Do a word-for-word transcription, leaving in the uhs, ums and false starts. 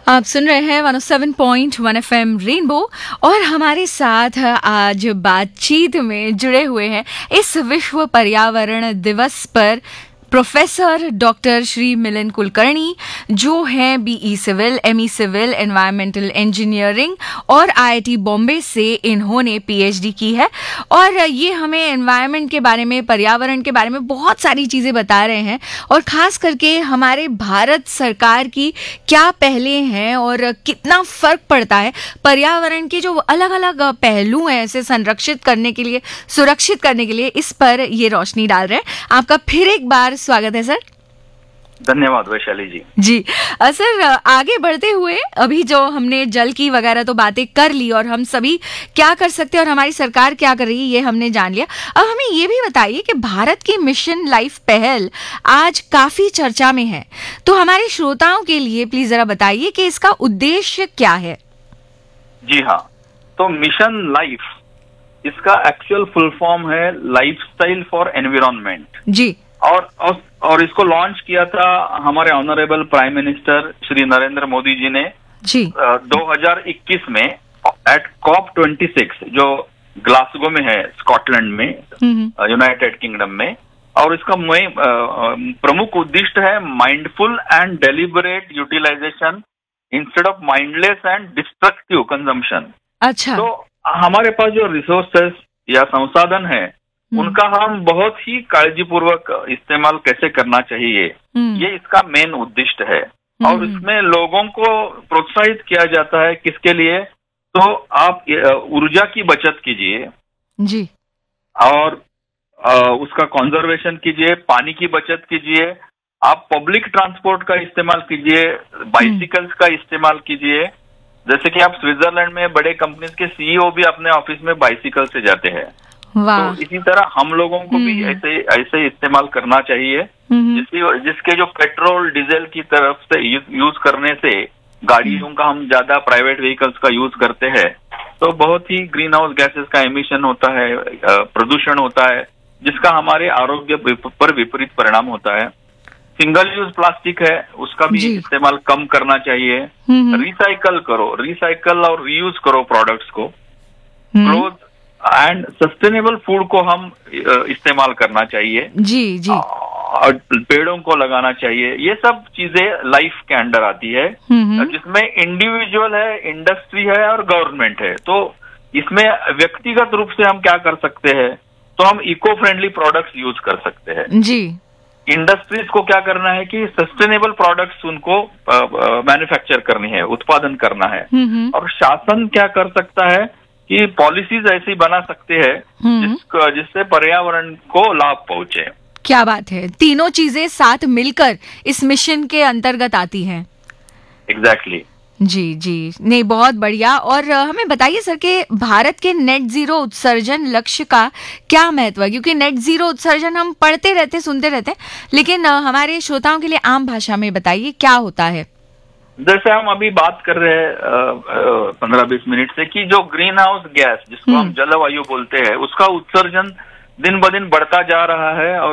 आप सुन रहे हैं one O seven point one F M rainbow और हमारे साथ आज बातचीत में जुड़े हुए हैं इस विश्व पर्यावरण दिवस पर प्रोफेसर डॉक्टर श्री मिलिंद कुलकर्णी, जो हैं be civil, ME civil, environmental engineering और आईआईटी बॉम्बे से इन्होंने पीएचडी की है और ये हमें एनवायरनमेंट के बारे में, पर्यावरण के बारे में बहुत सारी चीज़ें बता रहे हैं और ख़ास करके हमारे भारत सरकार की क्या पहले हैं और कितना फ़र्क पड़ता है पर्यावरण के जो अलग अलग पहलू हैं इसे संरक्षित करने के लिए, सुरक्षित करने के लिए, इस पर ये रोशनी डाल रहे हैं। आपका फिर एक बार स्वागत है सर। धन्यवाद वैशाली जी। जी आ, सर आगे बढ़ते हुए अभी जो हमने जल की वगैरह तो बातें कर ली और हम सभी क्या कर सकते हैं और हमारी सरकार क्या कर रही है ये हमने जान लिया। अब हमें ये भी बताइए कि भारत की मिशन लाइफ पहल आज काफी चर्चा में है, तो हमारे श्रोताओं के लिए प्लीज जरा बताइए कि इसका उद्देश्य क्या है। जी हाँ, तो मिशन लाइफ इसका एक्चुअल फुल फॉर्म है लाइफस्टाइल फॉर एनवायरनमेंट जी। और, और और इसको लॉन्च किया था हमारे honourable prime minister Shri Narendra Modi ji ने जी दो हज़ार इक्कीस में एट कॉप छब्बीस जो ग्लासगो में है, स्कॉटलैंड में, यूनाइटेड किंगडम में। और इसका प्रमुख उद्देश्य है mindful and deliberate utilisation instead of mindless and destructive consumption. अच्छा, तो हमारे पास जो रिसोर्सेस या संसाधन है उनका हम बहुत ही काळजीपूर्वक इस्तेमाल कैसे करना चाहिए, ये इसका मेन उद्देश्य है। और इसमें लोगों को प्रोत्साहित किया जाता है किसके लिए, तो आप ऊर्जा की बचत कीजिए जी, और उसका कंजर्वेशन कीजिए, पानी की बचत कीजिए, आप पब्लिक ट्रांसपोर्ट का इस्तेमाल कीजिए, बाइसिकल्स का इस्तेमाल कीजिए। जैसे कि आप स्विट्जरलैंड में बड़े कंपनीज के सीईओ भी अपने ऑफिस में बाइसिकल से जाते हैं, तो इसी तरह हम लोगों को भी ऐसे ऐसे इस्तेमाल करना चाहिए, जिसकी जिसके जो पेट्रोल डीजल की तरफ से यूज करने से गाड़ियों का हम ज्यादा प्राइवेट व्हीकल्स का यूज करते हैं तो बहुत ही ग्रीन हाउस गैसेस का एमिशन होता है, प्रदूषण होता है, जिसका हमारे आरोग्य पर विपरीत परिणाम होता है। सिंगल यूज प्लास्टिक है, उसका भी इस्तेमाल कम करना चाहिए। रिसाइकल करो, रिसाइकल और रीयूज करो प्रोडक्ट्स को। क्लोथ एंड सस्टेनेबल फूड को हम इस्तेमाल करना चाहिए जी जी, और पेड़ों को लगाना चाहिए। ये सब चीजें लाइफ के अंडर आती है, जिसमें इंडिविजुअल है, इंडस्ट्री है और गवर्नमेंट है। तो इसमें व्यक्तिगत रूप से हम क्या कर सकते हैं, तो हम इको फ्रेंडली प्रोडक्ट्स यूज कर सकते हैं जी। इंडस्ट्रीज को क्या करना है कि सस्टेनेबल प्रोडक्ट्स उनको मैन्युफैक्चर करनी है, उत्पादन करना है। और शासन क्या कर सकता है कि पॉलिसीज ऐसी बना सकते हैं जिस, जिससे पर्यावरण को लाभ पहुंचे। क्या बात है, तीनों चीजें साथ मिलकर इस मिशन के अंतर्गत आती हैं। Exactly exactly. जी जी, नहीं बहुत बढ़िया। और हमें बताइए सर कि भारत के नेट जीरो उत्सर्जन लक्ष्य का क्या महत्व है, क्योंकि नेट जीरो उत्सर्जन हम पढ़ते रहते, सुनते रहते हैं, लेकिन हमारे श्रोताओं के लिए आम भाषा में बताइए क्या होता है। जैसे हम अभी बात कर रहे हैं पंद्रह बीस मिनट से कि जो ग्रीन हाउस गैस जिसको हम जलवायु बोलते हैं, उसका उत्सर्जन दिन ब दिन बढ़ता जा रहा है और